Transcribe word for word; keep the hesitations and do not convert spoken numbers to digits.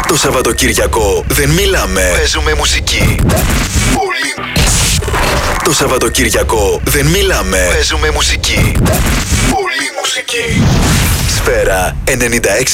Το Σαββατοκύριακο δεν μιλάμε, παίζουμε μουσική. Πολύ. Το Σαββατοκύριακο δεν μιλάμε, παίζουμε μουσική. Πολύ μουσική. Σφαίρα ενενήντα έξι